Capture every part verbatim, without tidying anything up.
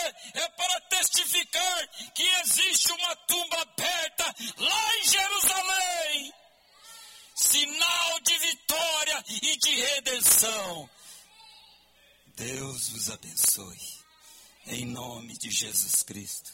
é para testificar que existe uma tumba aberta lá em Jerusalém. Sinal de vitória e de redenção. Deus vos abençoe. Em nome de Jesus Cristo.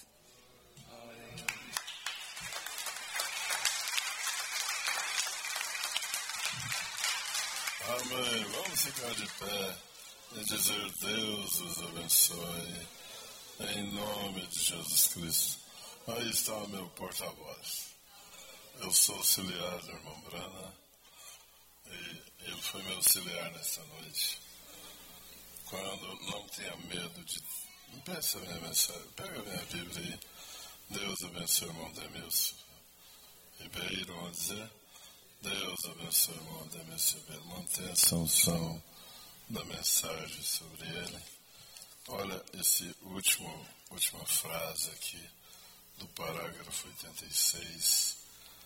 Amém. Vamos ficar de pé e dizer: Deus os abençoe. Em nome de Jesus Cristo. Aí está o meu porta-voz. Eu sou auxiliar do irmão Brana. E ele foi meu auxiliar nesta noite. Quando não tenha medo de... Peça a minha mensagem. Pega a minha Bíblia aí. Deus abençoe o irmão Demilson Ribeiro. Vamos dizer... Deus abençoe o irmão Demilson Ribeiro. Mantenha a unção da mensagem sobre ele. Olha esse último, última frase aqui do parágrafo oitenta e seis.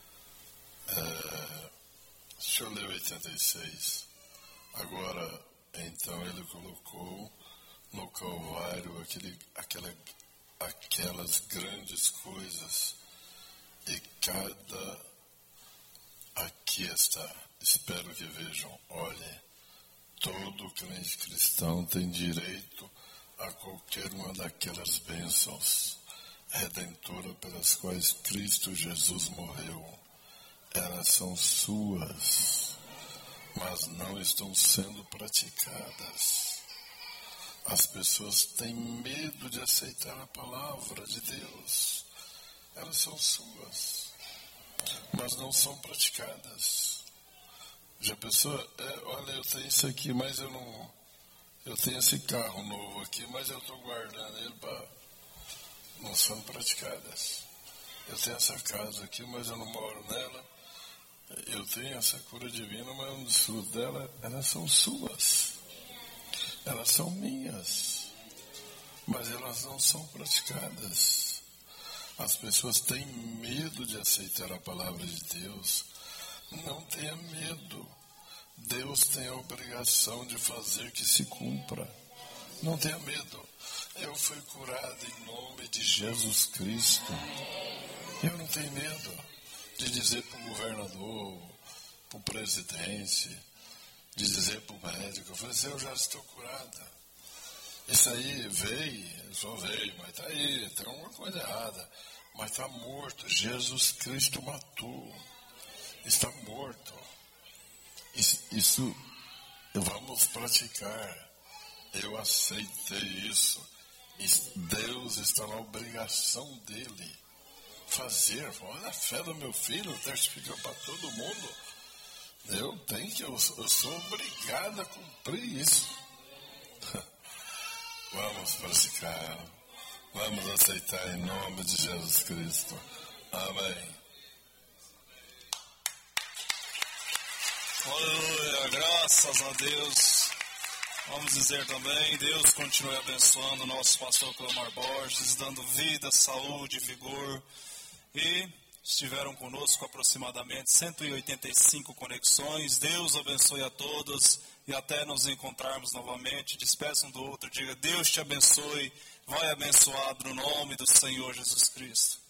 É, deixa eu ler oitenta e seis. Agora, então ele colocou no Calvário aquele, aquela, aquelas grandes coisas e cada... Aqui está. Espero que vejam. Olhem, todo crente cristão tem direito a qualquer uma daquelas bênçãos redentoras pelas quais Cristo Jesus morreu. Elas são suas, mas não estão sendo praticadas. As pessoas têm medo de aceitar a palavra de Deus. Elas são suas, mas não são praticadas. Já pensou? É, olha, eu tenho isso aqui, mas eu não... Eu tenho esse carro novo aqui, mas eu estou guardando ele para... Não são praticadas. Eu tenho essa casa aqui, mas eu não moro nela. Eu tenho essa cura divina, mas eu não desfruto dela. Elas são suas. Elas são minhas. Mas elas não são praticadas. As pessoas têm medo de aceitar a palavra de Deus. Não tenha medo. Deus tem a obrigação de fazer que se cumpra. Não tenha medo. Eu fui curado em nome de Jesus Cristo. Eu não tenho medo de dizer para o governador, para o presidente, de dizer para o médico, eu falei assim, eu já estou curada. Isso aí veio, só veio, mas está aí, tem alguma coisa errada. Mas está morto, Jesus Cristo matou. Está morto. Isso, isso vamos praticar. Eu aceitei isso. Deus está na obrigação dele fazer. Olha a fé do meu filho, testificando para todo mundo. Eu tenho que, eu, eu sou obrigado a cumprir isso. Vamos praticar. Vamos aceitar em nome de Jesus Cristo. Amém. Aleluia, graças a Deus. Vamos dizer também, Deus continue abençoando o nosso pastor Cleomar Borges, dando vida, saúde, vigor. E estiveram conosco aproximadamente cento e oitenta e cinco conexões. Deus abençoe a todos e até nos encontrarmos novamente. Despeça um do outro, diga, Deus te abençoe, vai abençoado no nome do Senhor Jesus Cristo.